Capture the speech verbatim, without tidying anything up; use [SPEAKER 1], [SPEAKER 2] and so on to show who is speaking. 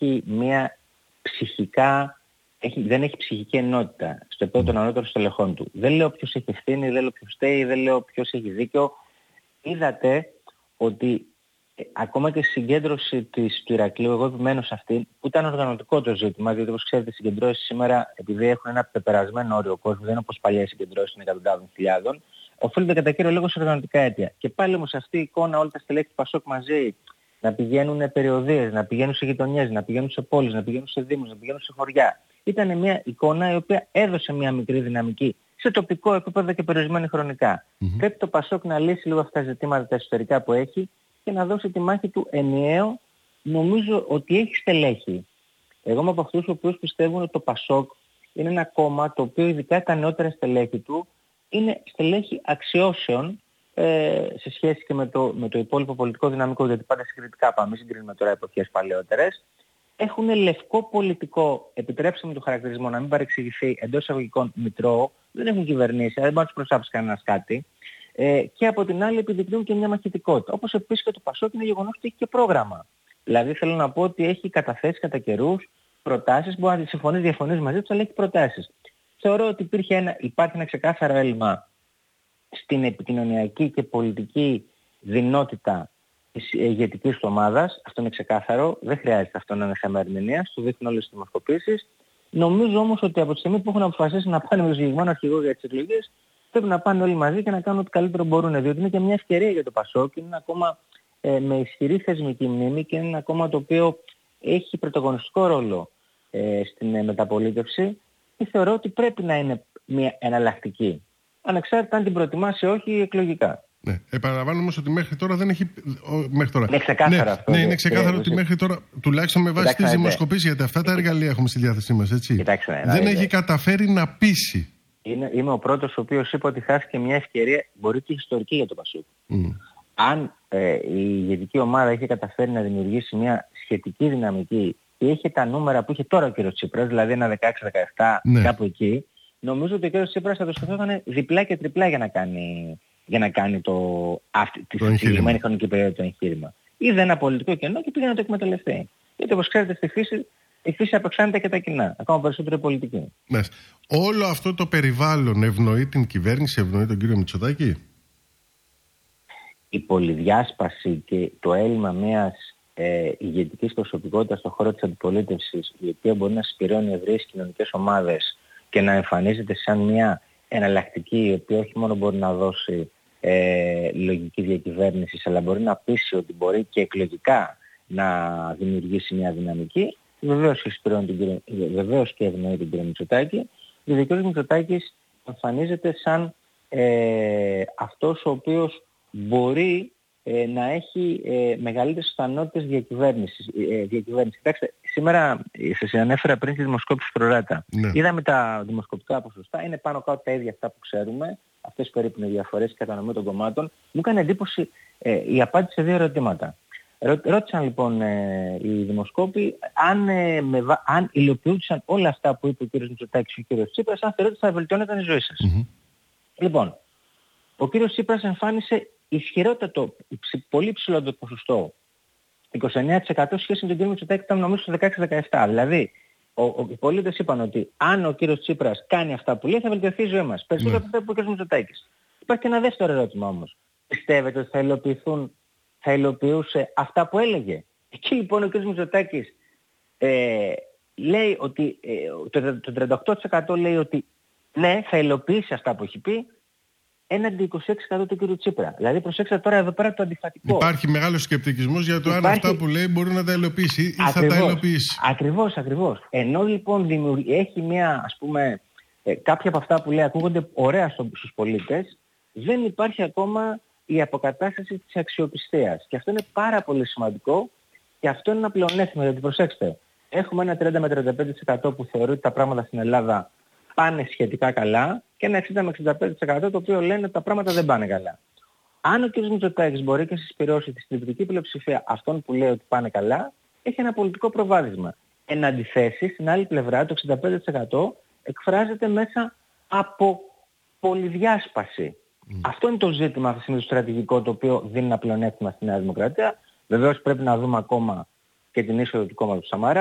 [SPEAKER 1] έχει μια ψυχικά, έχει, δεν έχει ψυχική ενότητα στο επίπεδο των ανώτερων στελεχών του. Δεν λέω ποιος έχει ευθύνη, δεν λέω ποιος φταίει, δεν λέω ποιος έχει δίκιο. Είδατε ότι ε, ακόμα και στη συγκέντρωση της, του Ηρακλείου, εγώ επιμένω σε αυτή, που ήταν οργανωτικό το ζήτημα, διότι όπως ξέρετε οι συγκεντρώσεις σήμερα, επειδή έχουν ένα πεπερασμένο όριο κόσμο, δεν είναι όπως παλιές συγκεντρώσεις είναι εκατοντάδων χιλιάδων, οφείλονται κατά κύριο λόγο σε οργανωτικά αίτια. Και πάλι όμως αυτή η εικόνα, όλα τα στελέχη του Πασόκ μαζί, να πηγαίνουν περιοδίες, να πηγαίνουν σε γειτονιές, να πηγαίνουν σε πόλεις, να πηγαίνουν σε δήμους, να πηγαίνουν σε χωριά. Ήταν μια εικόνα η οποία έδωσε μια μικρή δυναμική σε τοπικό επίπεδο και περιορισμένη χρονικά. Mm-hmm. Πρέπει το Πασόκ να λύσει λίγο αυτά τα ζητήματα τα εσωτερικά που έχει και να δώσει τη μάχη του ενιαίο. Νομίζω ότι έχει στελέχη. Εγώ είμαι από αυτούς οι οποίους πιστεύουν ότι το Πασόκ είναι ένα κόμμα το οποίο ειδικά τα νεότερα στελέχη του είναι στελέχη αξιώσεων ε, σε σχέση και με το, με το υπόλοιπο πολιτικό δυναμικό, γιατί πάντα συγκριτικά πάμε, μην συγκρίνουμε τώρα εποχές παλαιότερες. Έχουν λευκό πολιτικό, επιτρέψτε μου το χαρακτηρισμό να μην παρεξηγηθεί, εντός εισαγωγικών μητρό, δεν έχουν κυβερνήσει, δεν μπορεί να τους προσάψει κανένας κάτι. Ε, και από την άλλη επιδεικνύουν και μια μαχητικότητα. Όπως επίσης και το Πασόκ είναι γεγονός ότι έχει και πρόγραμμα. Δηλαδή θέλω να πω ότι έχει καταθέσει κατά καιρούς προτάσεις, μπορεί να συμφωνείς, διαφωνείς μαζί τους, αλλά έχει προτάσεις. Θεωρώ ότι υπήρχε ένα, υπάρχει ένα ξεκάθαρο έλλειμμα στην επικοινωνιακή και πολιτική δυνότητα της ηγετικής του ομάδας. Αυτό είναι ξεκάθαρο. Δεν χρειάζεται αυτό να είναι θέμα ερμηνείας. Το δείχνουν όλες τις δημοσκοπήσεις. Νομίζω όμως ότι από τη στιγμή που έχουν αποφασίσει να πάνε με τον συγκεκριμένο αρχηγό για τις εκλογές, πρέπει να πάνε όλοι μαζί και να κάνουν ό,τι καλύτερο μπορούν. Διότι είναι και μια ευκαιρία για το Πασόκ. Είναι ένα κόμμα ε, με ισχυρή θεσμική μνήμη και είναι ένα κόμμα το οποίο έχει πρωταγωνιστικό ρόλο ε, στην ε, μεταπολίτευση. Και θεωρώ ότι πρέπει να είναι μια εναλλακτική. Ανεξάρτητα αν την προτιμάσει όχι εκλογικά.
[SPEAKER 2] Ναι. Επαναλαμβάνω όμως ότι μέχρι τώρα δεν έχει. Μέχρι τώρα.
[SPEAKER 1] Είναι ξεκάθαρο
[SPEAKER 2] ναι,
[SPEAKER 1] αυτό.
[SPEAKER 2] Ναι, είναι ξεκάθαρο ότι μέχρι τώρα, τουλάχιστον με βάση τις δημοσκοπήσεις, γιατί αυτά τα εργαλεία έχουμε στη διάθεσή μας, έτσι. Κοιτάξτε, δεν ναι, έχει ναι. καταφέρει να πείσει.
[SPEAKER 1] Είναι, είμαι ο πρώτος ο οποίος είπε ότι χάθηκε μια ευκαιρία, μπορεί και ιστορική για το Πασόκ. Mm. Αν ε, η ηγετική ομάδα έχει καταφέρει να δημιουργήσει μια σχετική δυναμική και είχε τα νούμερα που είχε τώρα ο κ. Τσίπρας, δηλαδή ένα δεκαέξι δεκαεπτά, ναι. κάπου εκεί, νομίζω ότι ο κ. Τσίπρας θα το σκεφτόταν διπλά και τριπλά για να κάνει, για να κάνει το, αυτή, τη συγκεκριμένη χρονική περίοδο το εγχείρημα. Είδε ένα πολιτικό κενό και πήγε να το εκμεταλλευτεί. Γιατί όπως ξέρετε στη φύση, η φύση απεξάνεται και τα κοινά, ακόμα περισσότερο η πολιτική.
[SPEAKER 2] Ναι. Όλο αυτό το περιβάλλον ευνοεί την κυβέρνηση, ευνοεί τον κύριο Μητσοτάκη.
[SPEAKER 1] Η πολυδιάσπαση και το έλλειμμα μιας ε, ηγετικής προσωπικότητας στον χώρο της αντιπολίτευσης, η οποία μπορεί να συσπηρώνει ευρείες κοινωνικές ομάδες και να εμφανίζεται σαν μια εναλλακτική, η οποία όχι μόνο μπορεί να δώσει ε, λογική διακυβέρνηση, αλλά μπορεί να πείσει ότι μπορεί και εκλογικά να δημιουργήσει μια δυναμική. Βεβαίως και, βεβαίως και ευνοεί τον κύριο Μητσοτάκη. Ο κ. Μητσοτάκης εμφανίζεται σαν ε, αυτός ο οποίος μπορεί ε, να έχει ε, μεγαλύτερες πιθανότητες διακυβέρνησης. Ε, διακυβέρνηση. Κοιτάξτε, σήμερα σας ανέφερα πριν τη δημοσκόπηση Προράτα. Ναι. Είδαμε τα δημοσκοπικά ποσοστά, είναι πάνω κάτω τα ίδια αυτά που ξέρουμε, αυτές περίπου είναι διαφορές και κατανομή των κομμάτων. Μου έκανε εντύπωση ε, η απάντηση σε δύο ερωτήματα. Ρώτησαν λοιπόν ε, οι δημοσκόποι αν, ε, με, αν υλοποιούσαν όλα αυτά που είπε ο κ. Μητσοτάκης και ο κ. Τσίπρας, αν θεωρείτε ότι θα βελτιώνονταν η ζωή σας. Mm-hmm. Λοιπόν, ο κ. Τσίπρας εμφάνισε ισχυρότατο, πολύ ψηλότερο ποσοστό, είκοσι εννέα τοις εκατό σχέση με τον κ. Μητσοτάκη ήταν νομίζω στο δεκαέξι δεκαεπτά. Δηλαδή, ο, ο, οι πολίτες είπαν ότι αν ο κ. Τσίπρας κάνει αυτά που λέει θα βελτιωθεί η ζωή μας. Περισσότερο από αυτό που είπε ο κ. Μητσοτάκης. Υπάρχει και ένα δεύτερο ερώτημα όμως. Πιστεύετε ότι θα υλοποιηθούν θα υλοποιούσε αυτά που έλεγε? Εκεί λοιπόν ο κ. Μητσοτάκης ε, λέει ότι ε, το, το τριάντα οκτώ τοις εκατό λέει ότι ναι, θα υλοποιήσει αυτά που έχει πει, έναντι είκοσι έξι τοις εκατό του κ. Τσίπρα. Δηλαδή προσέξτε τώρα εδώ πέρα το αντιφατικό.
[SPEAKER 2] Υπάρχει μεγάλος σκεπτικισμός για το Υπάρχει... αν αυτά που λέει μπορεί να τα υλοποιήσει ή ακριβώς, θα τα υλοποιήσει.
[SPEAKER 1] Ακριβώς, ακριβώς. Ενώ λοιπόν δημιουργεί, έχει μια, ας πούμε, ε, κάποια από αυτά που λέει ακούγονται ωραία στο, στους πολίτες, δεν υπάρχει ακόμα η αποκατάσταση της αξιοπιστίας. Και αυτό είναι πάρα πολύ σημαντικό και αυτό είναι ένα πλεονέκτημα, γιατί προσέξτε, έχουμε ένα τριάντα με τριάντα πέντε τοις εκατό που θεωρεί ότι τα πράγματα στην Ελλάδα πάνε σχετικά καλά και ένα εξήντα με εξήντα πέντε τοις εκατό το οποίο λένε ότι τα πράγματα δεν πάνε καλά. Αν ο κ. Μητσοτάκης μπορεί και συσπηρώσει τη συντριπτική πλειοψηφία αυτών που λέει ότι πάνε καλά, έχει ένα πολιτικό προβάδισμα. Εν αντιθέσει, στην άλλη πλευρά, το εξήντα πέντε τοις εκατό εκφράζεται μέσα από πολυδιάσπαση. Mm. Αυτό είναι το ζήτημα αυτή τη στιγμή το στρατηγικό, το οποίο δίνει ένα πλεονέκτημα στη Νέα Δημοκρατία. Βεβαίως πρέπει να δούμε ακόμα και την είσοδο του κόμματος Σαμαρά.